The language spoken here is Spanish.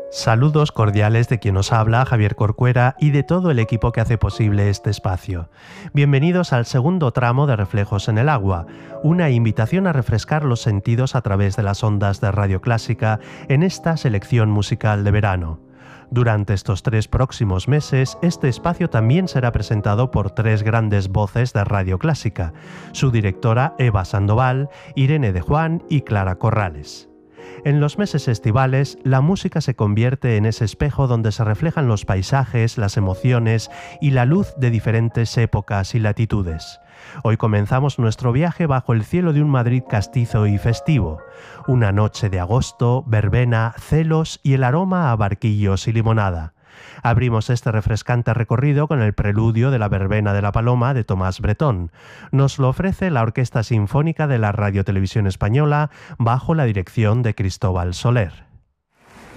Saludos cordiales de quien os habla, Javier Corcuera, y de todo el equipo que hace posible este espacio. Bienvenidos al segundo tramo de Reflejos en el Agua, una invitación a refrescar los sentidos a través de las ondas de Radio Clásica en esta selección musical de verano. Durante estos 3 próximos meses, este espacio también será presentado por 3 grandes voces de Radio Clásica, su directora Eva Sandoval, Irene de Juan y Clara Corrales. En los meses estivales, la música se convierte en ese espejo donde se reflejan los paisajes, las emociones y la luz de diferentes épocas y latitudes. Hoy comenzamos nuestro viaje bajo el cielo de un Madrid castizo y festivo. Una noche de agosto, verbena, celos y el aroma a barquillos y limonada. Abrimos este refrescante recorrido con el preludio de la verbena de la Paloma de Tomás Bretón. Nos lo ofrece la Orquesta Sinfónica de la Radiotelevisión Española bajo la dirección de Cristóbal Soler.